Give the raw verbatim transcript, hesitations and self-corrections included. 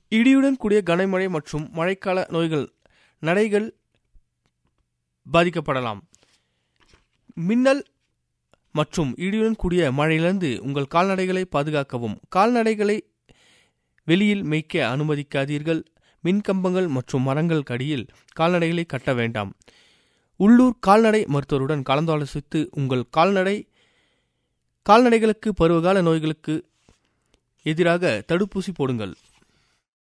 இடியுடன் கூடிய கனமழை மற்றும் மழைக்கால நோய்கள் நடைகள் பாதிக்கப்படலாம். மின்னல் மற்றும் இடியுடன் கூடிய மழையிலிருந்து உங்கள் கால்நடைகளை பாதுகாக்கவும். கால்நடைகளை வெளியில் மேய்க்க அனுமதிக்காதீர்கள். மின்கம்பங்கள் மற்றும் மரங்கள் அடியில் கால்நடைகளை கட்ட வேண்டாம். உள்ளூர் கால்நடை மருத்துவருடன் கலந்தாலோசித்து உங்கள் கால்நடை கால்நடைகளுக்கு பருவகால நோய்களுக்கு எதிராக தடுப்பூசி போடுங்கள்.